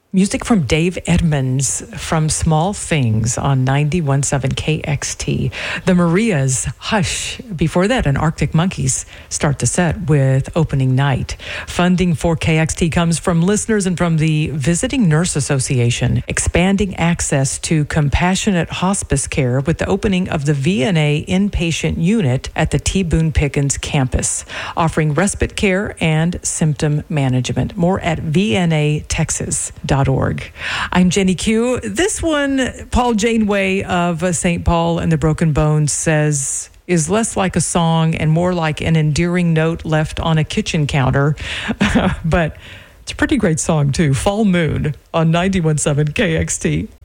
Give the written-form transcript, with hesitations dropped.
Music from Dave Edmunds from Small Things on 91.7 KXT. The Marias, Hush. Before that, an Arctic Monkeys start the set with Opening Night. Funding for KXT comes from listeners and from the Visiting Nurse Association, expanding access to compassionate hospice care with the opening of the VNA inpatient unit at the T. Boone Pickens campus, offering respite care and symptom management. More at vnatexas.org. I'm Jenny Q. This one, Paul Janeway of St. Paul and the Broken Bones says, is less like a song and more like an endearing note left on a kitchen counter. But it's a pretty great song, too. Fall Moon on 91.7 KXT.